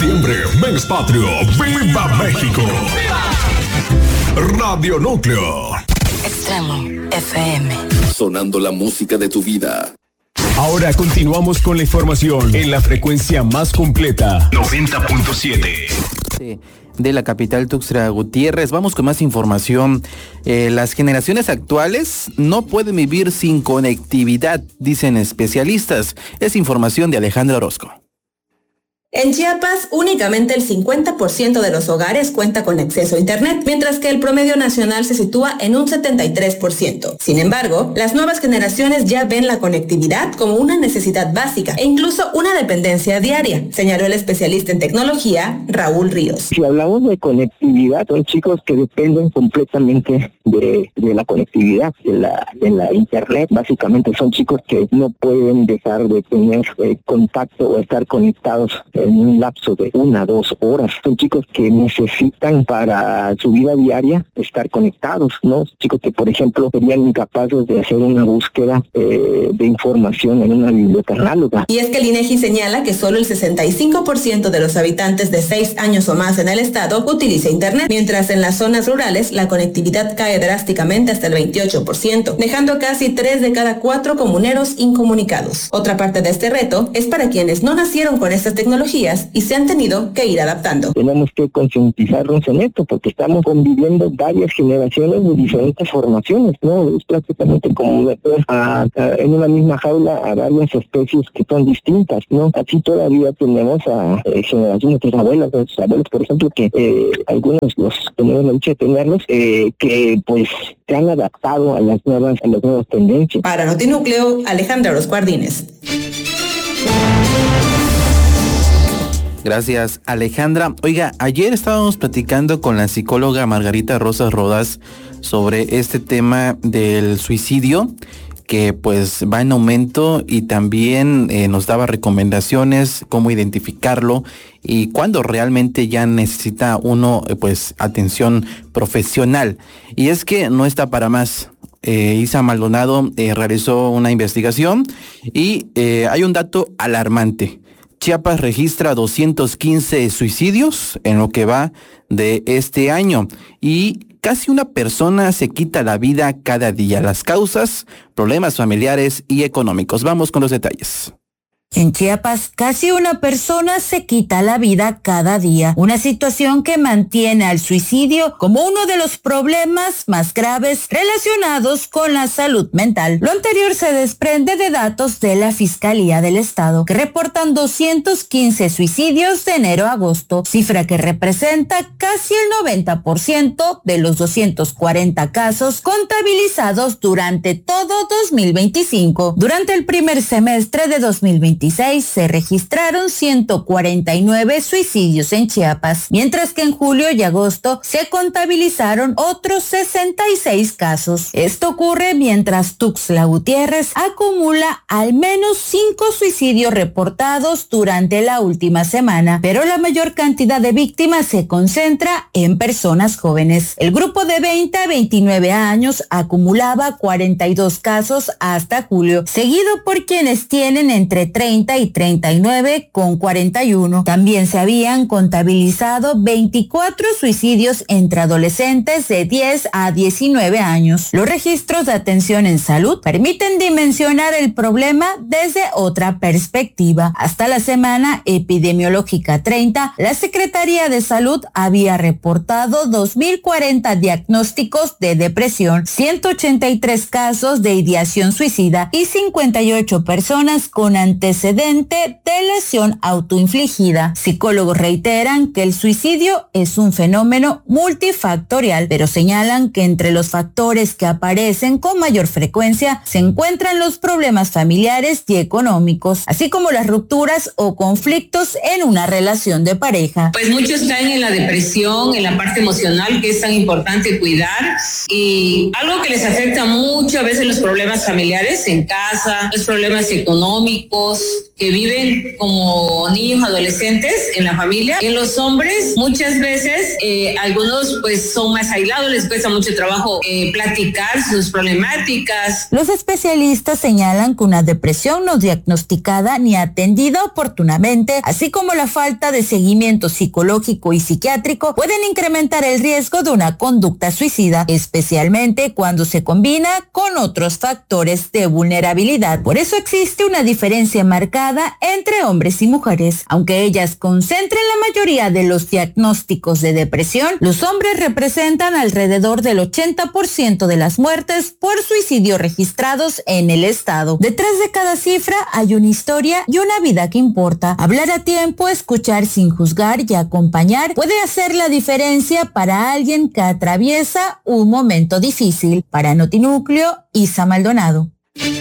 noviembre, mes patrio, ¡viva México! Radio Núcleo. Extremo FM. Sonando la música de tu vida. Ahora continuamos con la información en la frecuencia más completa. 90.7. De la capital Tuxtla Gutiérrez. Vamos con más información. Las generaciones actuales no pueden vivir sin conectividad, dicen especialistas. Es información de Alejandra Orozco. En Chiapas, únicamente el 50% de los hogares cuenta con acceso a Internet, mientras que el promedio nacional se sitúa en un 73%. Sin embargo, las nuevas generaciones ya ven la conectividad como una necesidad básica e incluso una dependencia diaria, señaló el especialista en tecnología, Raúl Ríos. Si hablamos de conectividad, son chicos que dependen completamente de la conectividad, de la Internet. Básicamente son chicos que no pueden dejar de tener contacto o estar conectados en un lapso de 1 a 2 horas. Son chicos que necesitan para su vida diaria estar conectados, ¿no? Chicos que, por ejemplo, serían incapaces de hacer una búsqueda de información en una biblioteca análoga. Y es que el INEGI señala que solo el 65% de los habitantes de 6 años o más en el estado utiliza Internet, mientras en las zonas rurales la conectividad cae drásticamente hasta el 28%, dejando casi 3 de cada 4 comuneros incomunicados. Otra parte de este reto es para quienes no nacieron con estas tecnologías y se han tenido que ir adaptando. Tenemos que concientizarnos en esto porque estamos conviviendo varias generaciones de diferentes formaciones, ¿no? Es prácticamente como meter en una misma jaula a varias especies que son distintas, ¿no? Así todavía tenemos a generaciones de abuelas, por ejemplo, que algunos los tenemos la dicha de tenerlos, que pues se han adaptado a las nuevas tendencias. Para Notinúcleo, Alejandra Orozco Ardínez. Gracias, Alejandra. Oiga, ayer estábamos platicando con la psicóloga Margarita Rosas Rodas sobre este tema del suicidio, que pues va en aumento, y también nos daba recomendaciones, cómo identificarlo y cuándo realmente ya necesita uno pues atención profesional. Y es que no está para más. Isa Maldonado realizó una investigación y hay un dato alarmante. Chiapas registra 215 suicidios en lo que va de este año y casi una persona se quita la vida cada día. Las causas, problemas familiares y económicos. Vamos con los detalles. En Chiapas, casi una persona se quita la vida cada día, una situación que mantiene al suicidio como uno de los problemas más graves relacionados con la salud mental. Lo anterior se desprende de datos de la Fiscalía del Estado, que reportan 215 suicidios de enero a agosto, cifra que representa casi el 90% de los 240 casos contabilizados durante todo 2025. Durante el primer semestre de 2026 se registraron 149 suicidios en Chiapas, mientras que en julio y agosto se contabilizaron otros 66 casos. Esto ocurre mientras Tuxtla Gutiérrez acumula al menos 5 suicidios reportados durante la última semana, pero la mayor cantidad de víctimas se concentra en personas jóvenes. El grupo de 20 a 29 años acumulaba 42 casos hasta julio, seguido por quienes tienen entre 30 y 39 con 41. También se habían contabilizado 24 suicidios entre adolescentes de 10 a 19 años. Los registros de atención en salud permiten dimensionar el problema desde otra perspectiva. Hasta la semana epidemiológica 30, la Secretaría de Salud había reportado 2.040 diagnósticos de depresión, 183 casos de ideación suicida y 58 personas con antecedentes de lesión autoinfligida. Psicólogos reiteran que el suicidio es un fenómeno multifactorial, pero señalan que entre los factores que aparecen con mayor frecuencia se encuentran los problemas familiares y económicos, así como las rupturas o conflictos en una relación de pareja. Pues muchos caen en la depresión, en la parte emocional, que es tan importante cuidar, y algo que les afecta mucho a veces los problemas familiares en casa, los problemas económicos, que viven como niños adolescentes en la familia. En los hombres, muchas veces, algunos pues son más aislados, les cuesta mucho trabajo platicar sus problemáticas. Los especialistas señalan que una depresión no diagnosticada ni atendida oportunamente, así como la falta de seguimiento psicológico y psiquiátrico, pueden incrementar el riesgo de una conducta suicida, especialmente cuando se combina con otros factores de vulnerabilidad. Por eso existe una diferencia marcada entre hombres y mujeres. Aunque ellas concentran la mayoría de los diagnósticos de depresión, los hombres representan alrededor del 80% de las muertes por suicidio registrados en el estado. Detrás de cada cifra hay una historia y una vida que importa. Hablar a tiempo, escuchar sin juzgar y acompañar puede hacer la diferencia para alguien que atraviesa un momento difícil. Para Notinúcleo, Isa Maldonado.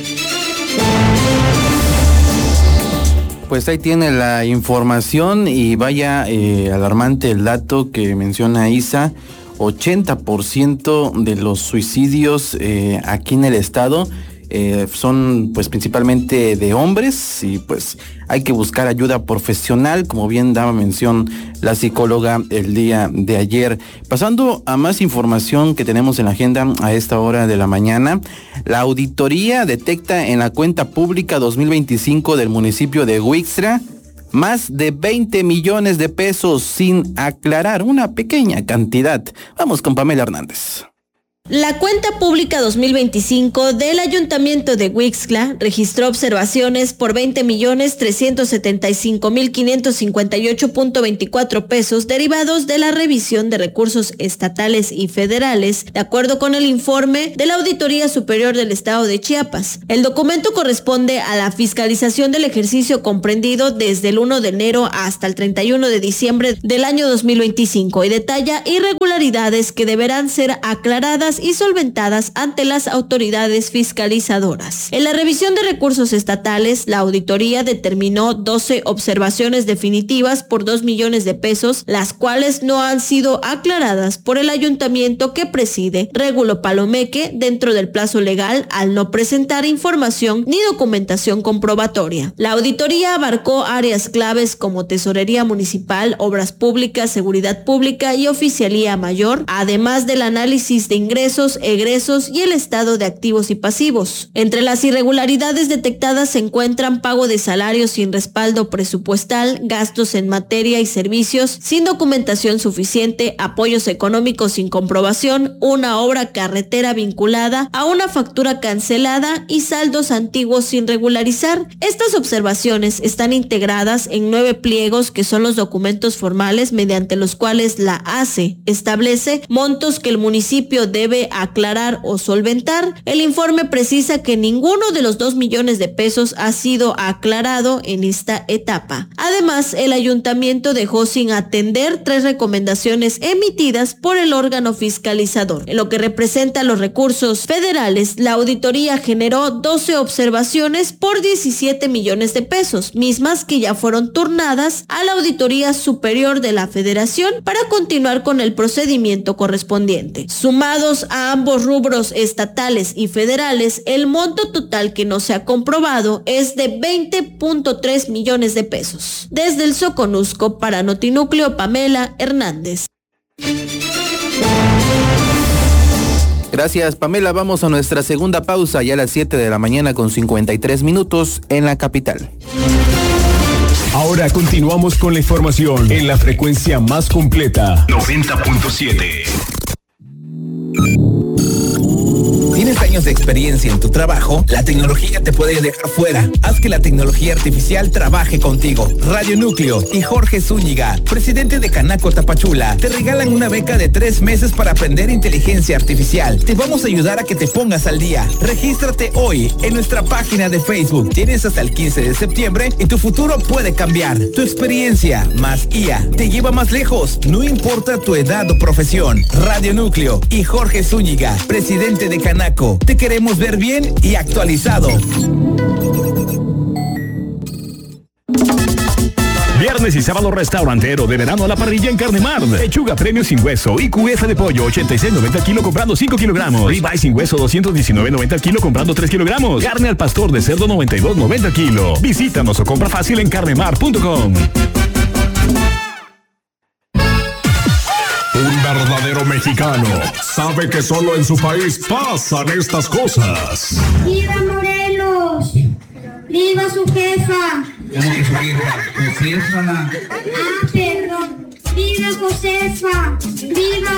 Pues ahí tiene la información y vaya alarmante el dato que menciona Isa. 80% de los suicidios aquí en el estado son pues principalmente de hombres y pues hay que buscar ayuda profesional, como bien daba mención la psicóloga el día de ayer. Pasando a más información que tenemos en la agenda a esta hora de la mañana, la auditoría detecta en la cuenta pública 2025 del municipio de Huixtra más de 20 millones de pesos sin aclarar, una pequeña cantidad. Vamos con Pamela Hernández. La cuenta pública 2025 del Ayuntamiento de Huixtla registró observaciones por 20.375.558.24 pesos derivados de la revisión de recursos estatales y federales, de acuerdo con el informe de la Auditoría Superior del Estado de Chiapas. El documento corresponde a la fiscalización del ejercicio comprendido desde el 1 de enero hasta el 31 de diciembre del año 2025 y detalla irregularidades que deberán ser aclaradas y solventadas ante las autoridades fiscalizadoras. En la revisión de recursos estatales, la auditoría determinó 12 observaciones definitivas por 2 millones de pesos, las cuales no han sido aclaradas por el ayuntamiento que preside Régulo Palomeque dentro del plazo legal al no presentar información ni documentación comprobatoria. La auditoría abarcó áreas claves como tesorería municipal, obras públicas, seguridad pública y oficialía mayor, además del análisis de ingresos, egresos y el estado de activos y pasivos. Entre las irregularidades detectadas se encuentran pago de salarios sin respaldo presupuestal, gastos en materia y servicios sin documentación suficiente, apoyos económicos sin comprobación, una obra carretera vinculada a una factura cancelada y saldos antiguos sin regularizar. Estas observaciones están integradas en 9 pliegos que son los documentos formales mediante los cuales la ACE establece montos que el municipio debe aclarar o solventar. El informe precisa que ninguno de los 2 millones de pesos ha sido aclarado en esta etapa. Además, el ayuntamiento dejó sin atender 3 recomendaciones emitidas por el órgano fiscalizador. En lo que representa los recursos federales, la auditoría generó 12 observaciones por 17 millones de pesos, mismas que ya fueron turnadas a la Auditoría Superior de la Federación para continuar con el procedimiento correspondiente. Sumados a ambos rubros estatales y federales, el monto total que no se ha comprobado es de 20.3 millones de pesos. Desde el Soconusco, para Notinúcleo, Pamela Hernández. Gracias, Pamela. Vamos a nuestra segunda pausa, ya a las 7 de la mañana con 53 minutos en la capital. Ahora continuamos con la información en la frecuencia más completa, 90.7. ¿Tienes años de experiencia en tu trabajo? La tecnología te puede dejar fuera. Haz que la tecnología artificial trabaje contigo. Radio Núcleo y Jorge Zúñiga, presidente de Canaco Tapachula, te regalan una beca de 3 meses para aprender inteligencia artificial. Te vamos a ayudar a que te pongas al día. Regístrate hoy en nuestra página de Facebook. Tienes hasta el 15 de septiembre y tu futuro puede cambiar. Tu experiencia más IA te lleva más lejos. No importa tu edad o profesión. Radio Núcleo y Jorge Zúñiga, presidente de Canaco. Te queremos ver bien y actualizado. Viernes y sábado restaurantero de verano a la parrilla en Carne Mar. Pechuga premio sin hueso y QF de pollo 86.90 al kilo comprando 5 kilogramos. Ribeye sin hueso 219.90 al kilo comprando 3 kilogramos. Carne al pastor de cerdo 92.90 al kilo. Visítanos o compra fácil en carnemar.com. Un verdadero mexicano sabe que solo en su país pasan estas cosas. ¡Viva Morelos! ¡Viva su jefa! ¿Cómo que su jefa? ¿Josefa? Ah, perdón. ¡Viva Josefa! ¡Viva